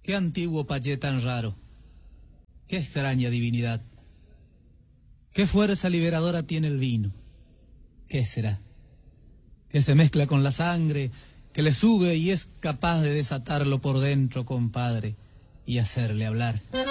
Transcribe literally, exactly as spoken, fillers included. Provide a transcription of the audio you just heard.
Qué antiguo payé tan raro. Qué extraña divinidad. Qué fuerza liberadora tiene el vino. ¿Qué será? Que se mezcla con la sangre, que le sube y es capaz de desatarlo por dentro, compadre, y hacerle hablar.